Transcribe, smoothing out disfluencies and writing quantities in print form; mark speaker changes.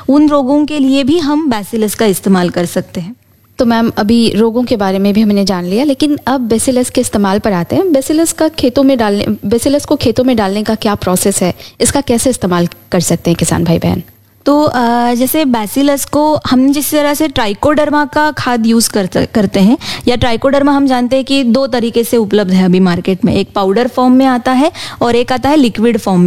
Speaker 1: उन रोगों के लिए भी हम बैसिलस का इस्तेमाल कर सकते हैं।
Speaker 2: तो मैम अभी रोगों के बारे में भी हमने जान लिया, लेकिन अब बेसिलस के इस्तेमाल पर आते हैं। बेसिलस को खेतों में डालने का क्या प्रोसेस है, इसका कैसे इस्तेमाल कर सकते हैं किसान भाई बहन?
Speaker 1: तो जैसे बैसिलस को हम जिस तरह से ट्राइकोडर्मा का खाद यूज़ करते हैं, या ट्राइकोडर्मा हम जानते हैं कि 2 तरीके से उपलब्ध है अभी मार्केट में, एक पाउडर फॉर्म में आता है और एक आता है लिक्विड फॉर्म में।